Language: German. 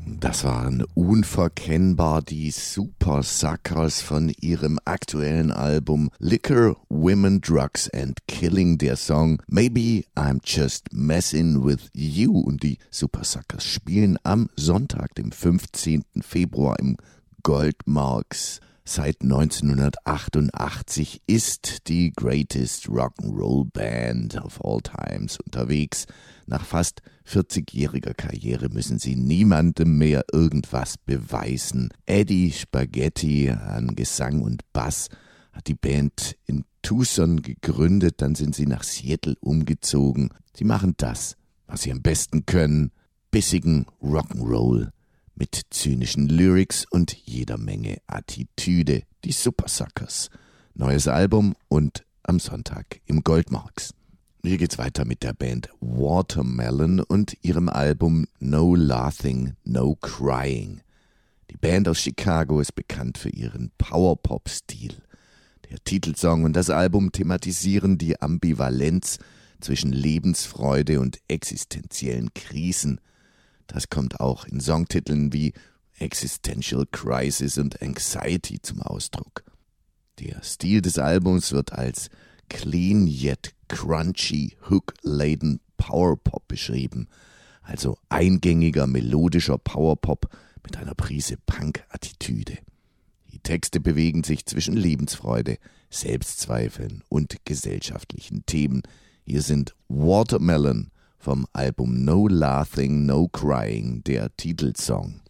Das waren unverkennbar die Super Suckers von ihrem aktuellen Album Liquor, Women, Drugs and Killing. Der Song Maybe I'm Just Messing With You. Und die Super Suckers spielen am Sonntag, dem 15. Februar im Goldmarks. Seit 1988 ist die Greatest Rock'n'Roll Band of all times unterwegs. Nach fast 40-jähriger Karriere müssen sie niemandem mehr irgendwas beweisen. Eddie Spaghetti an Gesang und Bass hat die Band in Tucson gegründet, dann sind sie nach Seattle umgezogen. Sie machen das, was sie am besten können, bissigen Rock'n'Roll mit zynischen Lyrics und jeder Menge Attitüde. Die Super Suckers. Neues Album und am Sonntag im Goldmarks. Hier geht's weiter mit der Band Watermelon und ihrem Album No Laughing, No Crying. Die Band aus Chicago ist bekannt für ihren Power-Pop-Stil. Der Titelsong und das Album thematisieren die Ambivalenz zwischen Lebensfreude und existenziellen Krisen. Das kommt auch in Songtiteln wie Existential Crisis und Anxiety zum Ausdruck. Der Stil des Albums wird als clean yet crunchy, hook-laden Powerpop beschrieben, also eingängiger, melodischer Powerpop mit einer Prise Punk-Attitüde. Die Texte bewegen sich zwischen Lebensfreude, Selbstzweifeln und gesellschaftlichen Themen. Hier sind Watermelon vom Album No Laughing, No Crying, der Titelsong.